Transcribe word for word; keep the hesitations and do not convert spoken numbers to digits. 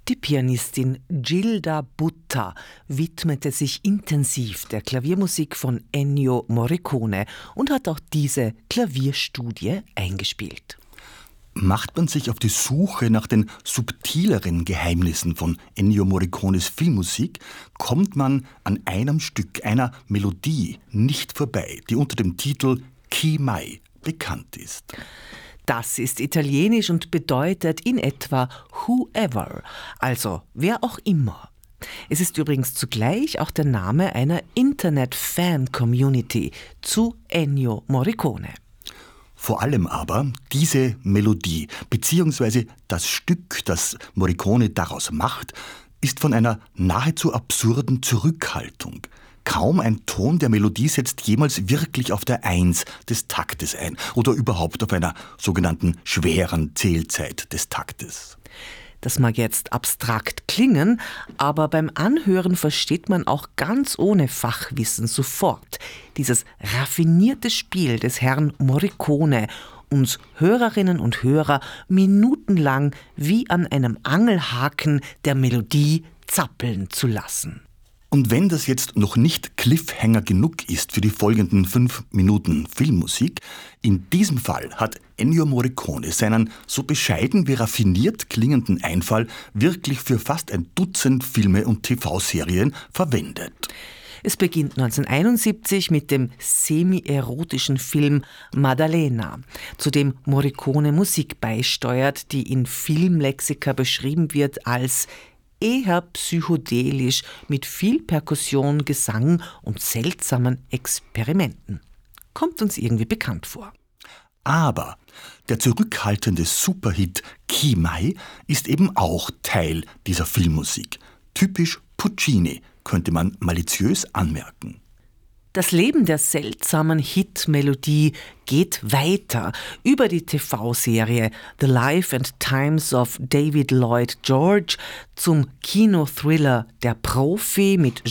Die Pianistin Gilda Butta widmete sich intensiv der Klaviermusik von Ennio Morricone und hat auch diese Klavierstudie eingespielt. Macht man sich auf die Suche nach den subtileren Geheimnissen von Ennio Morricones Filmmusik, kommt man an einem Stück, einer Melodie nicht vorbei, die unter dem Titel Chi mai bekannt ist. Das ist italienisch und bedeutet in etwa whoever, also wer auch immer. Es ist übrigens zugleich auch der Name einer Internet-Fan-Community zu Ennio Morricone. Vor allem aber diese Melodie bzw. das Stück, das Morricone daraus macht, ist von einer nahezu absurden Zurückhaltung. Kaum ein Ton der Melodie setzt jemals wirklich auf der Eins des Taktes ein oder überhaupt auf einer sogenannten schweren Zählzeit des Taktes. Das mag jetzt abstrakt klingen, aber beim Anhören versteht man auch ganz ohne Fachwissen sofort dieses raffinierte Spiel des Herrn Morricone, uns Hörerinnen und Hörer minutenlang wie an einem Angelhaken der Melodie zappeln zu lassen. Und wenn das jetzt noch nicht Cliffhanger genug ist für die folgenden fünf Minuten Filmmusik, in diesem Fall hat Ennio Morricone seinen so bescheiden wie raffiniert klingenden Einfall wirklich für fast ein Dutzend Filme und T V-Serien verwendet. Es beginnt neunzehnhunderteinundsiebzig mit dem semi-erotischen Film Maddalena, zu dem Morricone Musik beisteuert, die in Filmlexika beschrieben wird als eher psychedelisch mit viel Perkussion, Gesang und seltsamen Experimenten. Kommt uns irgendwie bekannt vor. Aber der zurückhaltende Superhit Chi mai ist eben auch Teil dieser Filmmusik. Typisch Puccini, könnte man maliziös anmerken. Das Leben der seltsamen Hit-Melodie geht weiter über die T V-Serie The Life and Times of David Lloyd George zum Kinothriller Der Profi mit